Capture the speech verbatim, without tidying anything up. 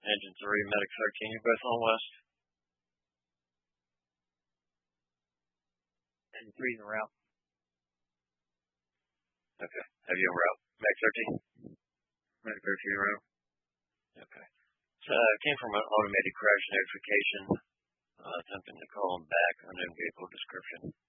Engine three, Medic thirteen. You're both on West. Engine three en route. Okay. Have you en route? Medic thirteen? Medic thirteen en route. Okay. So uh, it came from an automated crash notification, uh, attempting to call him back, unknown vehicle description.